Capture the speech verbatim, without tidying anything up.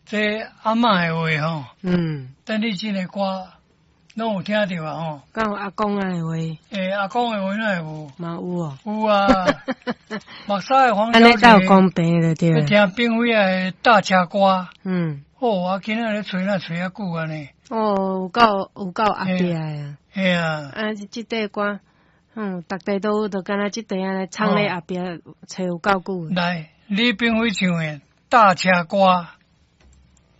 这阿嬷的话吼， 嗯， 等你这个歌，拢有听到啊吼。 敢有阿公啊的话， 诶，阿公的话哪会无？ 嘛有哦。 有啊，目屎的黄安尼才有小公平就对姐， 了。 听并非的大车歌。 嗯。 哦，我今仔日吹那吹啊久安尼。 哦，有够有够压力啊！ 嘿啊。 啊，即块歌，嗯，逐地都有，就敢若即块安尼藏咧后壁，吹有够久。 来，李冰辉唱的大车歌。